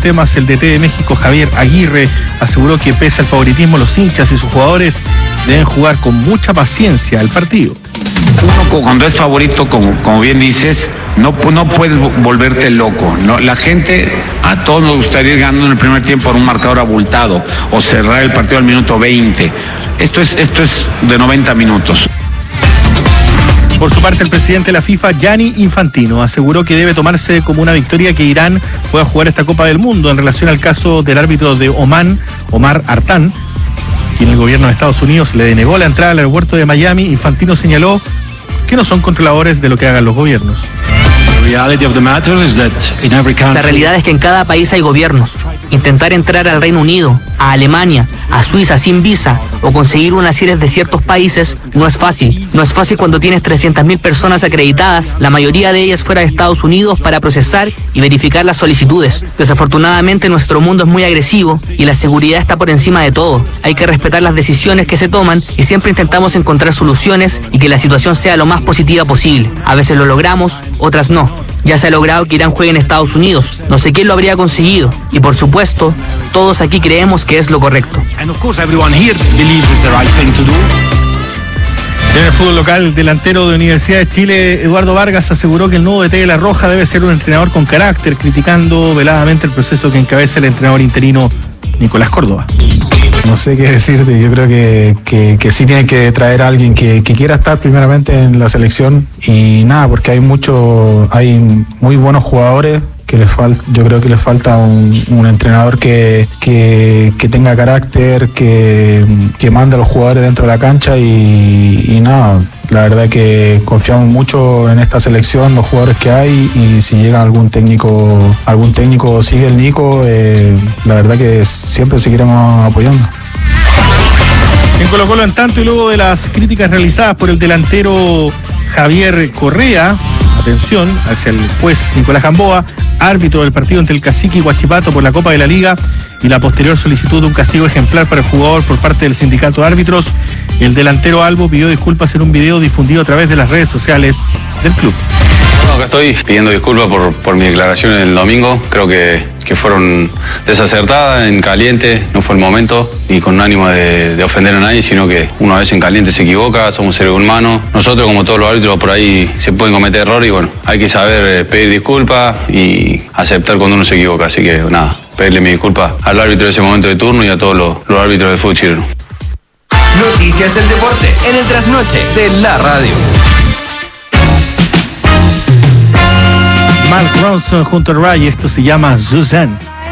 temas, el DT de México, Javier Aguirre, aseguró que pese al favoritismo, los hinchas y sus jugadores deben jugar con mucha paciencia el partido. Uno cuando es favorito, como bien dices, no puedes volverte loco, ¿no? La gente, a todos nos gustaría ir ganando en el primer tiempo por un marcador abultado o cerrar el partido al minuto 20. Esto es de 90 minutos. Por su parte, el presidente de la FIFA, Gianni Infantino, aseguró que debe tomarse como una victoria que Irán pueda jugar esta Copa del Mundo en relación al caso del árbitro de Omán, Omar Artan, quien el gobierno de Estados Unidos le denegó la entrada al aeropuerto de Miami. Infantino señaló que no son controladores de lo que hagan los gobiernos. La realidad es que en cada país hay gobiernos. Intentar entrar al Reino Unido, a Alemania, a Suiza sin visa o conseguir unas series de ciertos países no es fácil. No es fácil cuando tienes 300.000 personas acreditadas, la mayoría de ellas fuera de Estados Unidos, para procesar y verificar las solicitudes. Desafortunadamente nuestro mundo es muy agresivo y la seguridad está por encima de todo. Hay que respetar las decisiones que se toman y siempre intentamos encontrar soluciones y que la situación sea lo más positiva posible. A veces lo logramos, otras no. Ya se ha logrado que Irán juegue en Estados Unidos. No sé quién lo habría conseguido. Y por supuesto, todos aquí creemos que es lo correcto. En el fútbol local, el delantero de Universidad de Chile, Eduardo Vargas, aseguró que el nuevo DT de La Roja debe ser un entrenador con carácter, criticando veladamente el proceso que encabeza el entrenador interino Nicolás Córdoba. No sé qué decirte, yo creo que sí tiene que traer a alguien que quiera estar primeramente en la selección y nada, porque hay muy buenos jugadores que yo creo que les falta un entrenador que tenga carácter, que mande a los jugadores dentro de la cancha y nada, la verdad que confiamos mucho en esta selección, los jugadores que hay, y si llega algún técnico sigue el Nico, la verdad que siempre seguiremos apoyando. En Colo-Colo, en tanto, y luego de las críticas realizadas por el delantero Javier Correa, atención, hacia el juez Nicolás Gamboa, árbitro del partido entre el Cacique y Huachipato por la Copa de la Liga, y la posterior solicitud de un castigo ejemplar para el jugador por parte del sindicato de árbitros, el delantero Albo pidió disculpas en un video difundido a través de las redes sociales del club. Bueno, acá estoy pidiendo disculpas por mi declaración el domingo. Creo que fueron desacertadas, en caliente, no fue el momento, y con ánimo de ofender a nadie, sino que una vez en caliente se equivoca, somos seres humanos. Nosotros, como todos los árbitros, por ahí se pueden cometer errores y bueno, hay que saber pedir disculpas y aceptar cuando uno se equivoca. Así que nada, pedirle mi disculpa al árbitro de ese momento de turno y a todos los árbitros del fútbol chileno. Noticias del deporte en el trasnoche de la radio. Mark Ronson junto a Ray, esto se llama Suzanne.